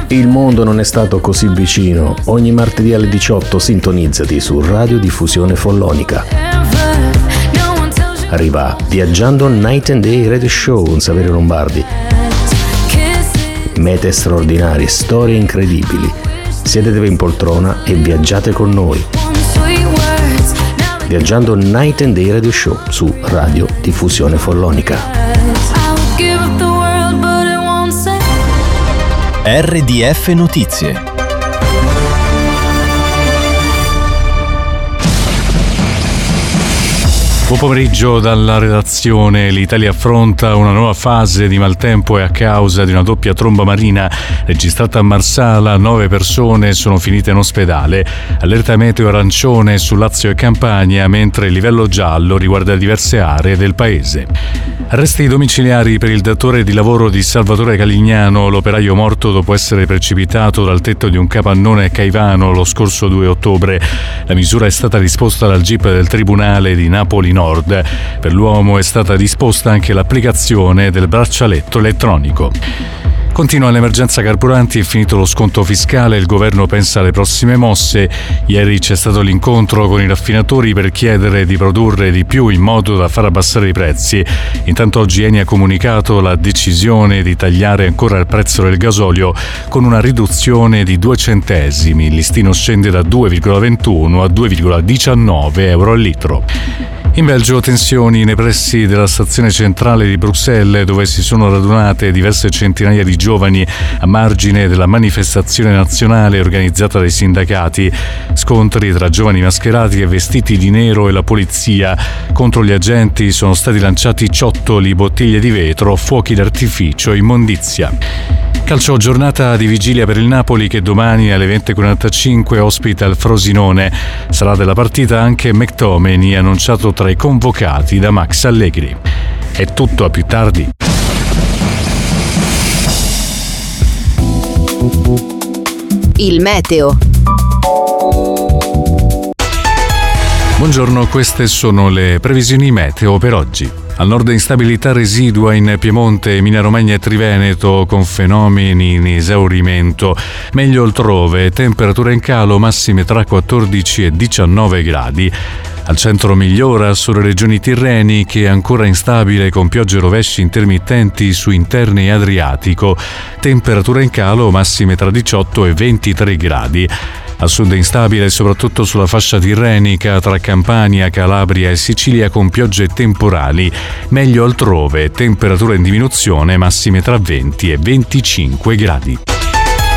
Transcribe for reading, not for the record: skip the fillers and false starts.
Il mondo non è stato così vicino. Ogni martedì alle 18 sintonizzati su Radio Diffusione Follonica. Arriva Viaggiando Night and Day Radio Show con Saverio Lombardi. Mete straordinarie, storie incredibili. Siedetevi in poltrona e viaggiate con noi. Viaggiando Night and Day Radio Show su Radio Diffusione Follonica. RDF Notizie. Buon pomeriggio dalla redazione. L'Italia affronta una nuova fase di maltempo e a causa di una doppia tromba marina registrata a Marsala 9 persone sono finite in ospedale. Allerta meteo arancione su Lazio e Campania, mentre il livello giallo riguarda diverse aree del paese. Arresti domiciliari per il datore di lavoro di Salvatore Calignano, l'operaio morto dopo essere precipitato dal tetto di un capannone a Caivano lo scorso 2 ottobre. La misura è stata disposta dal GIP del Tribunale di Napoli Nord. Per l'uomo è stata disposta anche l'applicazione del braccialetto elettronico. Continua l'emergenza carburanti, è finito lo sconto fiscale, il governo pensa alle prossime mosse. Ieri c'è stato l'incontro con i raffinatori per chiedere di produrre di più in modo da far abbassare i prezzi. Intanto oggi Eni ha comunicato la decisione di tagliare ancora il prezzo del gasolio con una riduzione di 2 centesimi. Il listino scende da 2,21 a 2,19 euro al litro. In Belgio tensioni nei pressi della stazione centrale di Bruxelles, dove si sono radunate diverse centinaia di giovani a margine della manifestazione nazionale organizzata dai sindacati. Scontri tra giovani mascherati e vestiti di nero e la polizia. Contro gli agenti sono stati lanciati ciottoli, bottiglie di vetro, fuochi d'artificio e immondizia. Calcio, giornata di vigilia per il Napoli che domani alle 20:45 ospita il Frosinone. Sarà della partita anche McTominay, annunciato tra i convocati da Max Allegri. È tutto, a più tardi. Il meteo. Buongiorno, queste sono le previsioni meteo per oggi. Al nord instabilità residua in Piemonte, Emilia-Romagna e Triveneto con fenomeni in esaurimento. Meglio altrove, temperature in calo, massime tra 14 e 19 gradi. Al centro migliora sulle regioni tirreniche, ancora instabile con piogge e rovesci intermittenti su interni e Adriatico. Temperature in calo, massime tra 18 e 23 gradi. Al sud instabile soprattutto sulla fascia tirrenica tra Campania, Calabria e Sicilia con piogge temporali. Meglio altrove, temperature in diminuzione, massime tra 20 e 25 gradi.